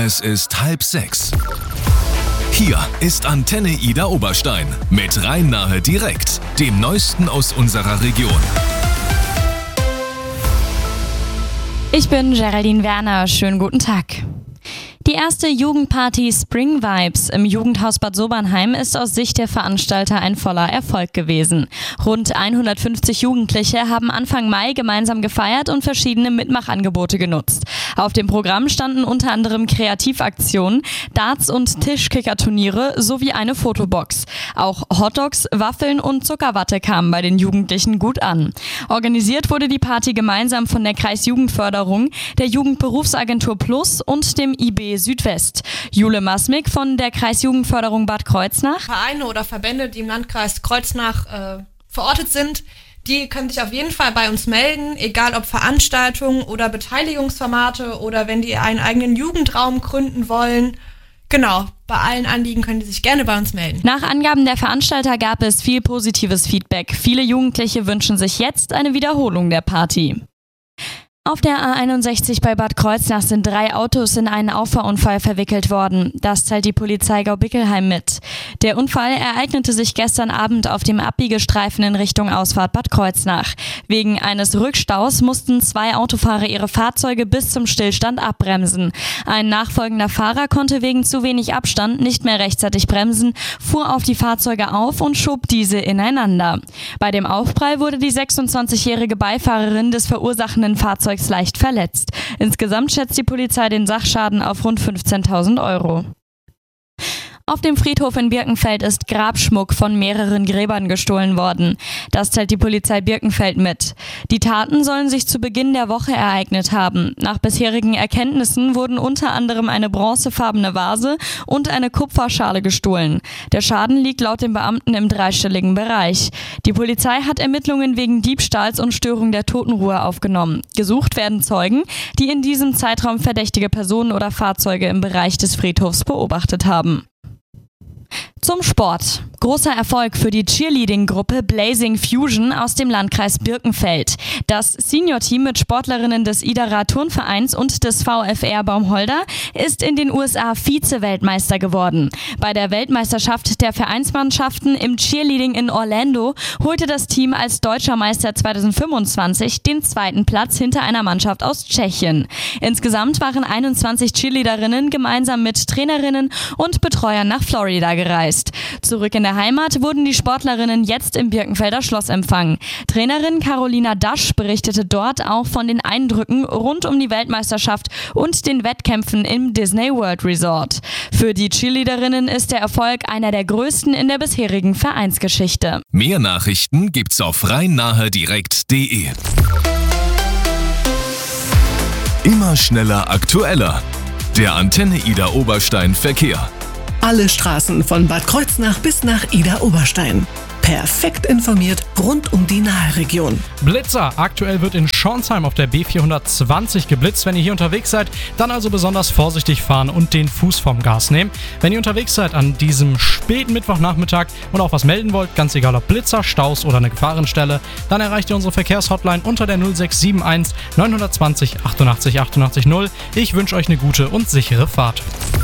Es ist 5:30. Hier ist Antenne Ida Oberstein mit Rhein-Nahe direkt, dem Neuesten aus unserer Region. Ich bin Geraldine Werner, schönen guten Tag. Die erste Jugendparty Spring Vibes im Jugendhaus Bad Sobernheim ist aus Sicht der Veranstalter ein voller Erfolg gewesen. Rund 150 Jugendliche haben Anfang Mai gemeinsam gefeiert und verschiedene Mitmachangebote genutzt. Auf dem Programm standen unter anderem Kreativaktionen, Darts- und Tischkickerturniere sowie eine Fotobox. Auch Hotdogs, Waffeln und Zuckerwatte kamen bei den Jugendlichen gut an. Organisiert wurde die Party gemeinsam von der Kreisjugendförderung, der Jugendberufsagentur Plus und dem IB Südwest. Jule Masmik von der Kreisjugendförderung Bad Kreuznach. Vereine oder Verbände, die im Landkreis Kreuznach verortet sind, die können sich auf jeden Fall bei uns melden, egal ob Veranstaltungen oder Beteiligungsformate oder wenn die einen eigenen Jugendraum gründen wollen. Genau, bei allen Anliegen können die sich gerne bei uns melden. Nach Angaben der Veranstalter gab es viel positives Feedback. Viele Jugendliche wünschen sich jetzt eine Wiederholung der Party. Auf der A61 bei Bad Kreuznach sind 3 Autos in einen Auffahrunfall verwickelt worden. Das teilt die Polizei Gaubickelheim mit. Der Unfall ereignete sich gestern Abend auf dem Abbiegestreifen in Richtung Ausfahrt Bad Kreuznach. Wegen eines Rückstaus mussten 2 Autofahrer ihre Fahrzeuge bis zum Stillstand abbremsen. Ein nachfolgender Fahrer konnte wegen zu wenig Abstand nicht mehr rechtzeitig bremsen, fuhr auf die Fahrzeuge auf und schob diese ineinander. Bei dem Aufprall wurde die 26-jährige Beifahrerin des verursachenden Fahrzeugs leicht verletzt. Insgesamt schätzt die Polizei den Sachschaden auf rund 15.000 Euro. Auf dem Friedhof in Birkenfeld ist Grabschmuck von mehreren Gräbern gestohlen worden. Das teilt die Polizei Birkenfeld mit. Die Taten sollen sich zu Beginn der Woche ereignet haben. Nach bisherigen Erkenntnissen wurden unter anderem eine bronzefarbene Vase und eine Kupferschale gestohlen. Der Schaden liegt laut den Beamten im dreistelligen Bereich. Die Polizei hat Ermittlungen wegen Diebstahls und Störung der Totenruhe aufgenommen. Gesucht werden Zeugen, die in diesem Zeitraum verdächtige Personen oder Fahrzeuge im Bereich des Friedhofs beobachtet haben. Zum Sport. Großer Erfolg für die Cheerleading-Gruppe Blazing Fusion aus dem Landkreis Birkenfeld. Das Senior-Team mit Sportlerinnen des Idara Turnvereins und des VfR Baumholder ist in den USA Vize-Weltmeister geworden. Bei der Weltmeisterschaft der Vereinsmannschaften im Cheerleading in Orlando holte das Team als Deutscher Meister 2025 den 2. Platz hinter einer Mannschaft aus Tschechien. Insgesamt waren 21 Cheerleaderinnen gemeinsam mit Trainerinnen und Betreuern nach Florida gereist. Zurück in der Heimat wurden die Sportlerinnen jetzt im Birkenfelder Schloss empfangen. Trainerin Carolina Dasch berichtete dort auch von den Eindrücken rund um die Weltmeisterschaft und den Wettkämpfen im Disney World Resort. Für die Cheerleaderinnen ist der Erfolg einer der größten in der bisherigen Vereinsgeschichte. Mehr Nachrichten gibt's auf rhein-nahe-direkt.de. Immer schneller, aktueller. Der Antenne Ida Oberstein Verkehr. Alle Straßen von Bad Kreuznach bis nach Ida Oberstein. Perfekt informiert rund um die Nahe-Region. Blitzer. Aktuell wird in Schornsheim auf der B420 geblitzt. Wenn ihr hier unterwegs seid, dann also besonders vorsichtig fahren und den Fuß vom Gas nehmen. Wenn ihr unterwegs seid an diesem späten Mittwochnachmittag und auch was melden wollt, ganz egal ob Blitzer, Staus oder eine Gefahrenstelle, dann erreicht ihr unsere Verkehrshotline unter der 0671 920 88 88 0. Ich wünsche euch eine gute und sichere Fahrt.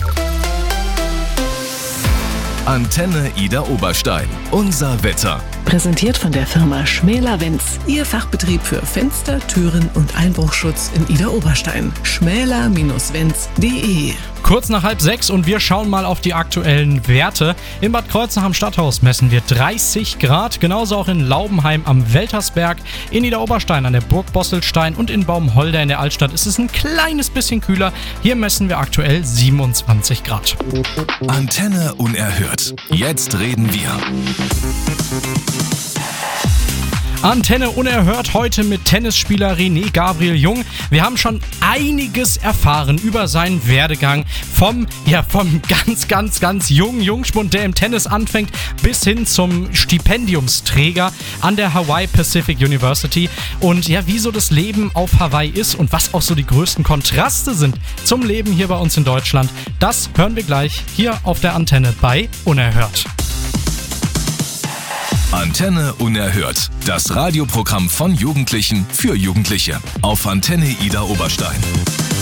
Antenne Ida Oberstein. Unser Wetter. Präsentiert von der Firma Schmäler-Wenz. Ihr Fachbetrieb für Fenster, Türen und Einbruchschutz in Ida Oberstein. schmäler-wenz.de. Kurz nach 5:30 und wir schauen mal auf die aktuellen Werte. In Bad Kreuznach am Stadthaus messen wir 30 Grad, genauso auch in Laubenheim am Weltersberg, in Ida Oberstein an der Burg Bosselstein und in Baumholder in der Altstadt ist es ein kleines bisschen kühler. Hier messen wir aktuell 27 Grad. Antenne unerhört. Jetzt reden wir. Antenne unerhört heute mit Tennisspieler René Gabriel Jung. Wir haben schon einiges erfahren über seinen Werdegang vom ganz jungen Jungspund, der im Tennis anfängt, bis hin zum Stipendiumsträger an der Hawaii Pacific University. Und ja, wie so das Leben auf Hawaii ist und was auch so die größten Kontraste sind zum Leben hier bei uns in Deutschland, das hören wir gleich hier auf der Antenne bei Unerhört. Antenne unerhört. Das Radioprogramm von Jugendlichen für Jugendliche. Auf Antenne Ida Oberstein.